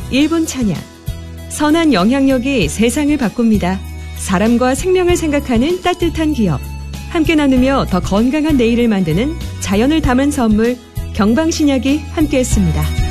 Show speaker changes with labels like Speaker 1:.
Speaker 1: 1분 찬양. 선한 영향력이 세상을 바꿉니다. 사람과 생명을 생각하는 따뜻한 기업. 함께 나누며 더 건강한 내일을 만드는 자연을 담은 선물 경방신약이 함께했습니다.